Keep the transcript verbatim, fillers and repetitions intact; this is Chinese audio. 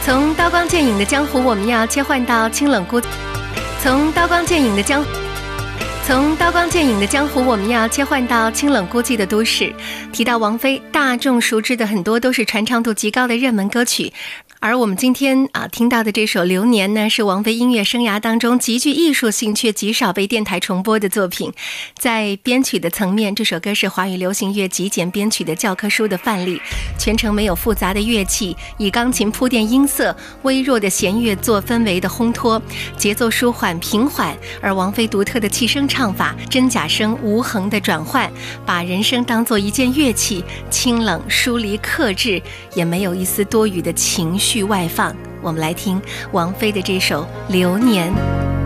从刀光剑影的江湖，我们要切换到清冷孤；从刀光剑影的江，从刀光剑影的江湖，我们要切换到清冷孤寂的都市。提到王菲，大众熟知的很多都是传唱度极高的热门歌曲。而我们今天啊听到的这首《流年》呢，是王菲音乐生涯当中极具艺术性却极少被电台重播的作品。在编曲的层面，这首歌是华语流行乐极简编曲的教科书的范例，全程没有复杂的乐器，以钢琴铺垫音色，微弱的弦乐做氛围的烘托，节奏舒缓平缓。而王菲独特的气声唱法，真假声无痕的转换，把人声当作一件乐器，清冷疏离克制，也没有一丝多余的情绪外放。我们来听王菲的这首《流年》。